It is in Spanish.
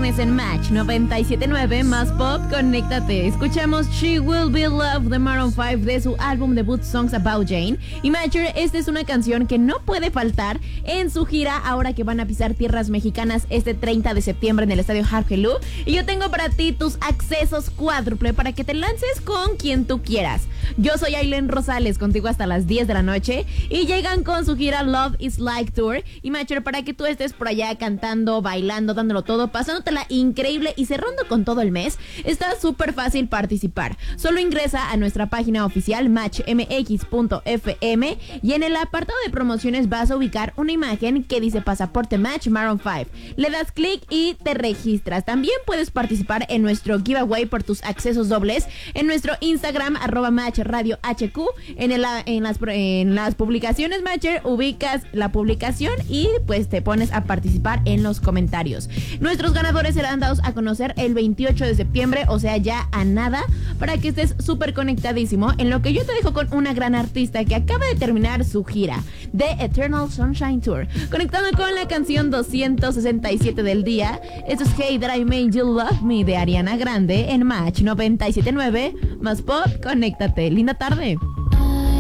viernes en Match 97.9 más pop, conéctate. Escuchamos She Will Be Loved de Maroon 5 de su álbum debut Songs About Jane. Y Matcher, esta es una canción que no puede faltar en su gira ahora que van a pisar tierras mexicanas este 30 de septiembre en el estadio Harp Helú. Y yo tengo para ti tus accesos cuádruple para que te lances con quien tú quieras. Yo soy Aileen Rosales, contigo hasta las 10 de la noche. Y llegan con su gira Love is Like Tour. Y Matcher, para que tú estés por allá cantando, bailando, dándolo todo, pasándotela increíble y cerrando con todo el mes, está súper fácil participar. Solo ingresa a nuestra página oficial matchmx.fm y en el apartado de promociones vas a ubicar una imagen que dice Pasaporte Match Maroon 5. Le das clic y te registras. También puedes participar en nuestro giveaway por tus accesos dobles en nuestro Instagram @matchradiohq. En las publicaciones Matcher ubicas la publicación y pues te pones a participar en los comentarios. Nuestros ganadores serán dados a conocer el 28 de septiembre, o sea, ya a nada, para que estés súper conectadísimo, en lo que yo te dejo con una gran artista que acaba de terminar su gira, The Eternal Sunshine Tour, conectando con la canción 267 del día. Esto es Hey That I Made You Love Me de Ariana Grande en Match 97.9 más pop, conéctate. Linda tarde.